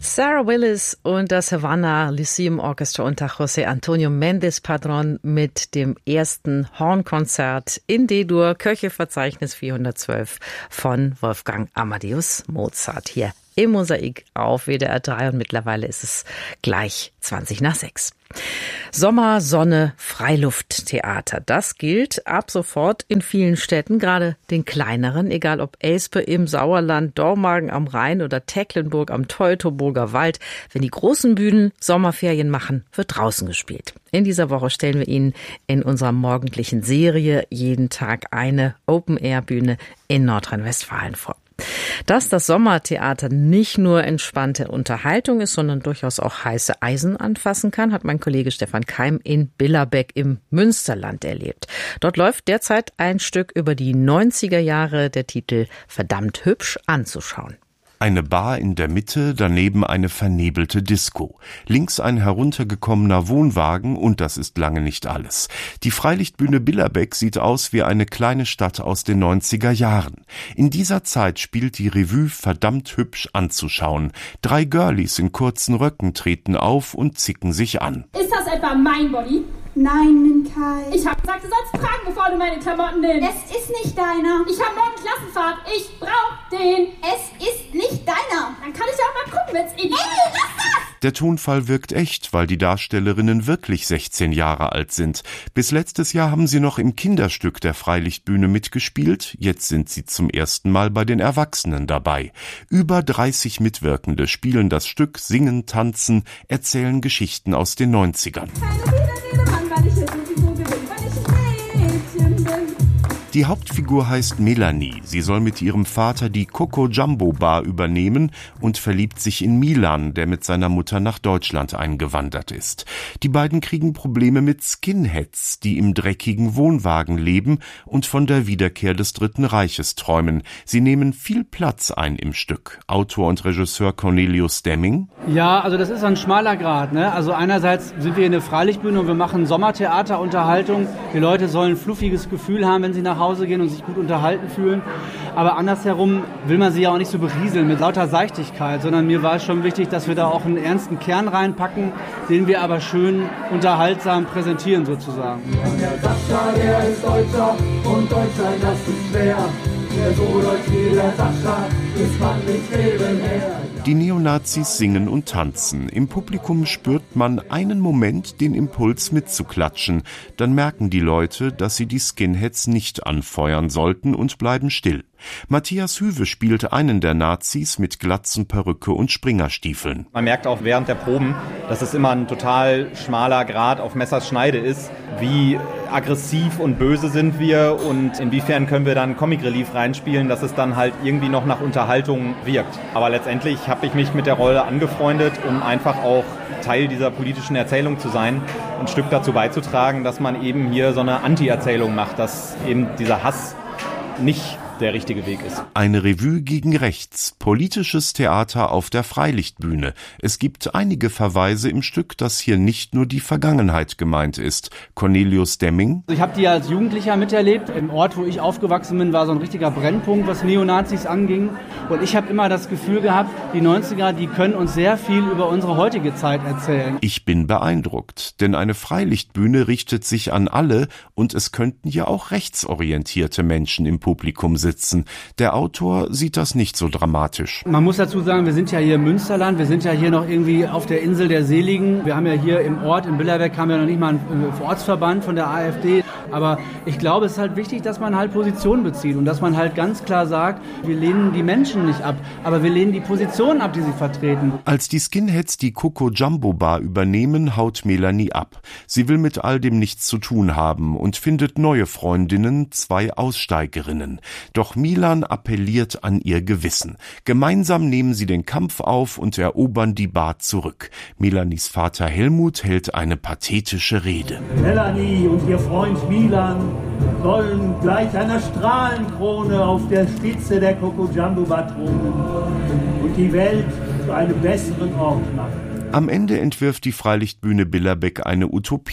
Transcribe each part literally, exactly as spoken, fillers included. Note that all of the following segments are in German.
Sarah Willis und das Havana Lyceum Orchestra unter José Antonio Méndez Padrón mit dem ersten Hornkonzert in D-Dur, Köchelverzeichnis vierhundertzwölf von Wolfgang Amadeus Mozart hier im Mosaik auf W D R drei und mittlerweile ist es gleich zwanzig nach sechs. Sommer, Sonne, Freilufttheater. Das gilt ab sofort in vielen Städten, gerade den kleineren, egal ob Elspe im Sauerland, Dormagen am Rhein oder Tecklenburg am Teutoburger Wald. Wenn die großen Bühnen Sommerferien machen, wird draußen gespielt. In dieser Woche stellen wir Ihnen in unserer morgendlichen Serie jeden Tag eine Open-Air-Bühne in Nordrhein-Westfalen vor. Dass das Sommertheater nicht nur entspannte Unterhaltung ist, sondern durchaus auch heiße Eisen anfassen kann, hat mein Kollege Stefan Keim in Billerbeck im Münsterland erlebt. Dort läuft derzeit ein Stück über die neunziger Jahre, der Titel Verdammt hübsch anzuschauen. Eine Bar in der Mitte, daneben eine vernebelte Disco. Links ein heruntergekommener Wohnwagen und das ist lange nicht alles. Die Freilichtbühne Billerbeck sieht aus wie eine kleine Stadt aus den neunziger Jahren. In dieser Zeit spielt die Revue Verdammt hübsch anzuschauen. Drei Girlies in kurzen Röcken treten auf und zicken sich an. Ist das etwa mein Body? Nein, nimm Kai. Ich hab gesagt, du sollst fragen, bevor du meine Klamotten nimmst. Es ist nicht deiner. Ich hab morgen Klassenfahrt. Ich brauch den. Es ist nicht deiner. Dann kann ich ja auch mal gucken, wenn's Idiot. Ey, lass das! Der Tonfall wirkt echt, weil die Darstellerinnen wirklich sechzehn Jahre alt sind. Bis letztes Jahr haben sie noch im Kinderstück der Freilichtbühne mitgespielt. Jetzt sind sie zum ersten Mal bei den Erwachsenen dabei. Über dreißig Mitwirkende spielen das Stück, singen, tanzen, erzählen Geschichten aus den neunzigern. Die Hauptfigur heißt Melanie. Sie soll mit ihrem Vater die Coco Jumbo Bar übernehmen und verliebt sich in Milan, der mit seiner Mutter nach Deutschland eingewandert ist. Die beiden kriegen Probleme mit Skinheads, die im dreckigen Wohnwagen leben und von der Wiederkehr des Dritten Reiches träumen. Sie nehmen viel Platz ein im Stück. Autor und Regisseur Cornelius Demming. Ja, also das ist ein schmaler Grat, ne? Also einerseits sind wir in der Freilichtbühne und wir machen Sommertheaterunterhaltung. Die Leute sollen ein fluffiges Gefühl haben, wenn sie nach Hause gehen und sich gut unterhalten fühlen. Aber andersherum will man sie ja auch nicht so berieseln mit lauter Seichtigkeit, sondern mir war es schon wichtig, dass wir da auch einen ernsten Kern reinpacken, den wir aber schön unterhaltsam präsentieren sozusagen. Der Sascha, der ist Deutscher und Deutschland, das ist schwer. Der so deutsch wie der Sascha ist man nicht nebenher. Die Neonazis singen und tanzen. Im Publikum spürt man einen Moment den Impuls mitzuklatschen. Dann merken die Leute, dass sie die Skinheads nicht anfeuern sollten und bleiben still. Matthias Hüwe spielt einen der Nazis mit Glatzen, Perücke und Springerstiefeln. Man merkt auch während der Proben, dass es immer ein total schmaler Grat auf Messers Schneide ist. Wie aggressiv und böse sind wir und inwiefern können wir dann Comic Relief reinspielen, dass es dann halt irgendwie noch nach Unterhaltung wirkt. Aber letztendlich habe ich mich mit der Rolle angefreundet, um einfach auch Teil dieser politischen Erzählung zu sein, ein Stück dazu beizutragen, dass man eben hier so eine Anti-Erzählung macht, dass eben dieser Hass nicht der richtige Weg ist. Eine Revue gegen rechts, politisches Theater auf der Freilichtbühne. Es gibt einige Verweise im Stück, dass hier nicht nur die Vergangenheit gemeint ist. Cornelius Demming. Ich habe die als Jugendlicher miterlebt. Im Ort, wo ich aufgewachsen bin, war so ein richtiger Brennpunkt, was Neonazis anging. Und ich habe immer das Gefühl gehabt, die neunziger, die können uns sehr viel über unsere heutige Zeit erzählen. Ich bin beeindruckt, denn eine Freilichtbühne richtet sich an alle und es könnten ja auch rechtsorientierte Menschen im Publikum sitzen. Der Autor sieht das nicht so dramatisch. Man muss dazu sagen, wir sind ja hier im Münsterland, wir sind ja hier noch irgendwie auf der Insel der Seligen. Wir haben ja hier im Ort, in Billerbeck, haben wir noch nicht mal einen Ortsverband von der AfD. Aber ich glaube, es ist halt wichtig, dass man halt Position bezieht und dass man halt ganz klar sagt, wir lehnen die Menschen nicht ab, aber wir lehnen die Positionen ab, die sie vertreten. Als die Skinheads die Coco Jumbo Bar übernehmen, haut Melanie ab. Sie will mit all dem nichts zu tun haben und findet neue Freundinnen, zwei Aussteigerinnen. Doch Milan appelliert an ihr Gewissen. Gemeinsam nehmen sie den Kampf auf und erobern die Bar zurück. Melanies Vater Helmut hält eine pathetische Rede. Melanie und ihr Freund Milan sollen gleich einer Strahlenkrone auf der Spitze der Coco Jumbo Bar thronen und die Welt zu einem besseren Ort machen. Am Ende entwirft die Freilichtbühne Billerbeck eine Utopie.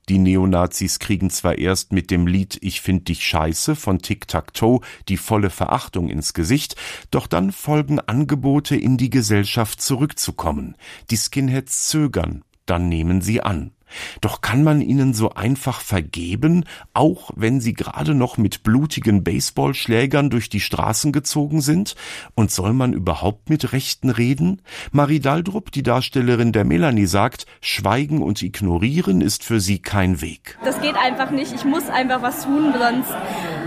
Die Neonazis kriegen zwar erst mit dem Lied Ich find dich scheiße von Tic Tac Toe die volle Verachtung ins Gesicht, doch dann folgen Angebote, in die Gesellschaft zurückzukommen. Die Skinheads zögern, dann nehmen sie an. Doch kann man ihnen so einfach vergeben, auch wenn sie gerade noch mit blutigen Baseballschlägern durch die Straßen gezogen sind? Und soll man überhaupt mit Rechten reden? Marie Daldrup, die Darstellerin der Melanie, sagt, Schweigen und Ignorieren ist für sie kein Weg. Das geht einfach nicht. Ich muss einfach was tun, sonst